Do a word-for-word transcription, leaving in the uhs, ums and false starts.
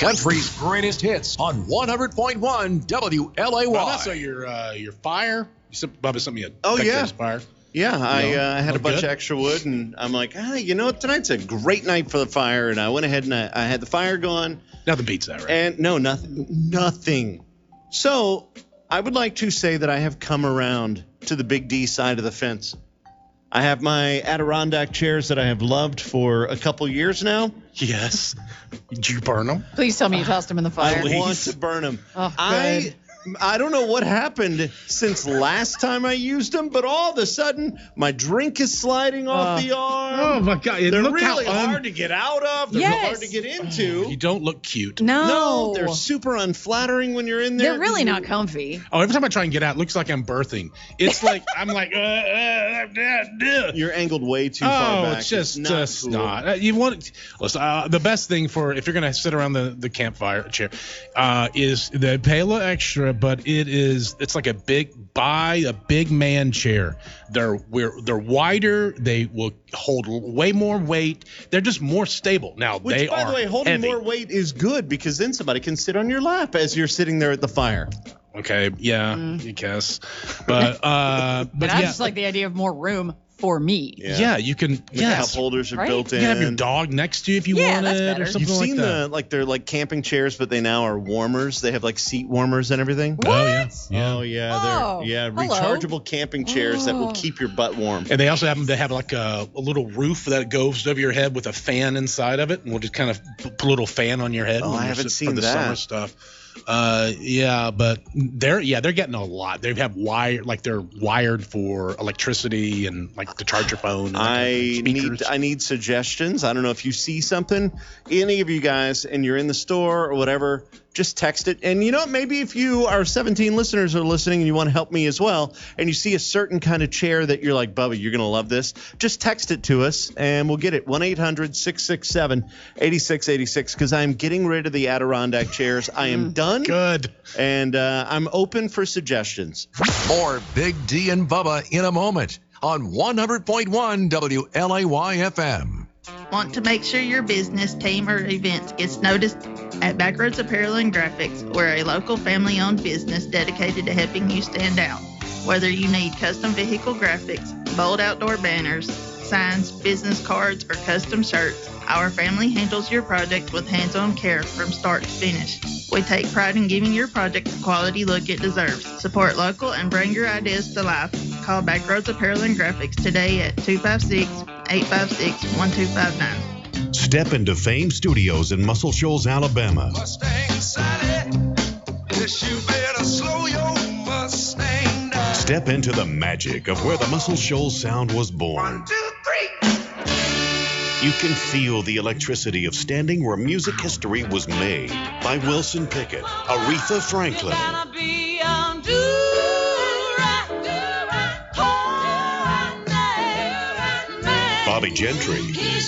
Country's greatest hits on one hundred point one W L A Y. Well, that's uh, your uh, your fire. You said, Bubba, something you had. Oh, yeah. Fire. Yeah, I know, uh, had a bunch good? of extra wood, and I'm like, ah, you know what? Tonight's a great night for the fire, and I went ahead and I, I had the fire going. Nothing beats that, right? And no, nothing, nothing. So I would like to say that I have come around to the Big D side of the fence. I have my Adirondack chairs that I have loved for a couple years now. Yes. Did you burn them? Please tell me you tossed them in the fire. I want to burn them. Oh, I good. I don't know what happened since last time I used them, but all of a sudden my drink is sliding off Uh, the arm. Oh, my God. They're Look really how un- hard to get out of. They're Yes. hard to get into. You don't look cute. No. No, they're super unflattering when you're in there. They're really not comfy. Oh, every time I try and get out, it looks like I'm birthing. It's like, I'm like, uh, uh, uh, uh. You're angled way too far Oh, back. it's just not just cool. not. Uh, you want listen, uh, the best thing for if you're gonna sit around the, the campfire chair uh, is they pay a little extra, but it is it's like a big buy a big man chair. They're we're they're wider. They will hold way more weight. They're just more stable. Now Which, they by are the way, holding heavy. more weight is good because then somebody can sit on your lap as you're sitting there at the fire. Okay, yeah, I guess, but uh, but But I yeah, just like the idea of more room for me. Yeah. yeah, you can. The Yes, cup holders are Right? built you in. can have your dog next to you if you Yeah, want that's it, better. or something You've like seen that. the like they're like camping chairs, but they now are warmers. They have like seat warmers and everything. What? Oh yeah, yeah. Oh yeah, Oh, they're yeah hello. rechargeable camping chairs that will Oh. keep your butt warm. And they also have them to have like a, a little roof that goes over your head with a fan inside of it, and we'll just kind of put a little fan on your head. Oh, when I you're haven't sit- seen for the that. summer stuff. Uh, yeah, but they're yeah they're getting a lot. They have wire like they're wired for electricity and like to charge your phone. And that I kind of need speakers. I need suggestions. I don't know if you see something, any of you guys, and you're in the store or whatever, just text it. And you know what? Maybe if you our seventeen listeners are listening and you want to help me as well, and you see a certain kind of chair that you're like, Bubba, you're gonna love this, just text it to us and we'll get it. one eight hundred six six seven eight six eight six because I'm getting rid of the Adirondack chairs. I am done. Good. And uh, I'm open for suggestions. More Big D and Bubba in a moment on one hundred point one W L A Y F M. Want to make sure your business, team, or events gets noticed? At Backroads Apparel and Graphics, we're a local family-owned business dedicated to helping you stand out. Whether you need custom vehicle graphics, bold outdoor banners, signs, business cards, or custom shirts, our family handles your project with hands-on care from start to finish. We take pride in giving your project the quality look it deserves. Support local and bring your ideas to life. Call Backroads Apparel and Graphics today at two five six, eight five six, one two five nine. Step into Fame Studios in Muscle Shoals, Alabama. Mustang Sally, yes, you better slow your Mustang down. Step into the magic of where the Muscle Shoals sound was born. One, two, three. You can feel the electricity of standing where music history was made by Wilson Pickett, Aretha Franklin, Bobby Gentry,